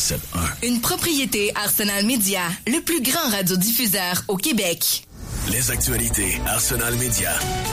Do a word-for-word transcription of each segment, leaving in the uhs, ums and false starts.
sept un. Une propriété Arsenal Media, le plus grand radiodiffuseur au Québec. Les actualités Arsenal Media.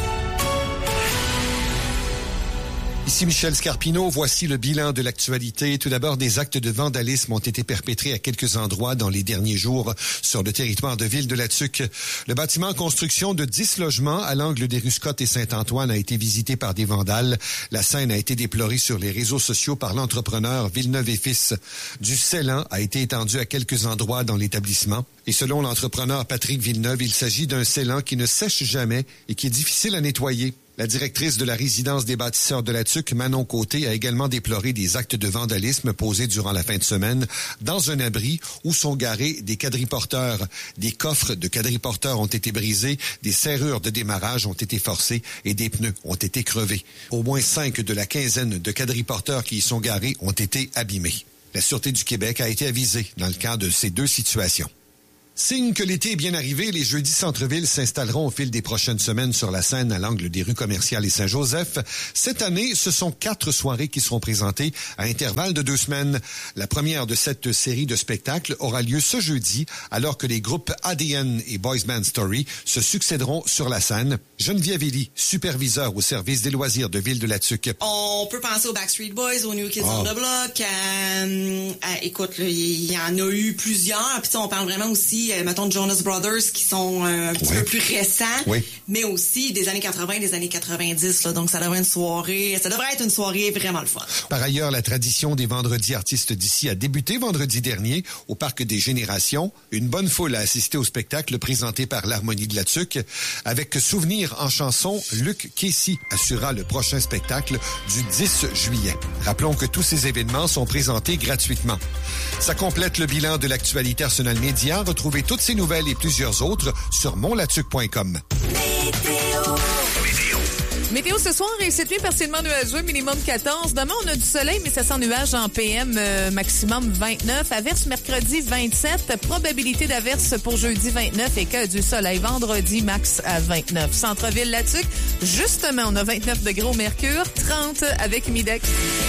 Ici Michel Scarpino, voici le bilan de l'actualité. Tout d'abord, des actes de vandalisme ont été perpétrés à quelques endroits dans les derniers jours sur le territoire de Ville-de-la-Tuque. Le bâtiment en construction de dix logements à l'angle des rues Scott et Saint-Antoine a été visité par des vandales. La scène a été déplorée sur les réseaux sociaux par l'entrepreneur Villeneuve et Fils. Du scellant a été étendu à quelques endroits dans l'établissement. Et selon l'entrepreneur Patrick Villeneuve, il s'agit d'un scellant qui ne sèche jamais et qui est difficile à nettoyer. La directrice de la résidence des bâtisseurs de la Tuque, Manon Côté, a également déploré des actes de vandalisme posés durant la fin de semaine dans un abri où sont garés des quadriporteurs. Des coffres de quadriporteurs ont été brisés, des serrures de démarrage ont été forcées et des pneus ont été crevés. Au moins cinq de la quinzaine de quadriporteurs qui y sont garés ont été abîmés. La Sûreté du Québec a été avisée dans le cas de ces deux situations. Signe que l'été est bien arrivé, les jeudis centre-ville s'installeront au fil des prochaines semaines sur la scène à l'angle des rues commerciales et Saint-Joseph. Cette année, ce sont quatre soirées qui seront présentées à intervalles de deux semaines. La première de cette série de spectacles aura lieu ce jeudi, alors que les groupes A D N et Boys Band Story se succéderont sur la scène. Geneviève Elie, superviseur au service des loisirs de Ville-de-la-Tuque. On peut penser aux Backstreet Boys, aux New Kids oh. on the Block. Euh, euh, écoute, il y en a eu plusieurs. Puis on parle vraiment aussi euh, mettons, Jonas Brothers, qui sont euh, un petit oui. peu plus récents, oui. mais aussi des années quatre-vingts, des années quatre-vingt-dix. Là, donc, ça devrait, une soirée, ça devrait être une soirée vraiment le fun. Par ailleurs, la tradition des vendredis artistes d'ici a débuté vendredi dernier au Parc des Générations. Une bonne foule a assisté au spectacle présenté par l'Harmonie de la Tuque. Avec Souvenir en chanson, Luc Casey assurera le prochain spectacle du dix juillet. Rappelons que tous ces événements sont présentés gratuitement. Ça complète le bilan de l'actualité Arsenal Média. Retrouvez toutes ces nouvelles et plusieurs autres sur mon latuque point com. Météo. Météo. Météo ce soir et cette nuit partiellement nuageux, minimum quatorze. Demain, on a du soleil, mais ça sent nuage en P M, euh, maximum vingt-neuf. Averse mercredi vingt-sept. Probabilité d'averse pour jeudi vingt-neuf et que du soleil vendredi, max à vingt-neuf. Centre-ville Latuque, justement, on a vingt-neuf degrés au mercure, trente avec Midex.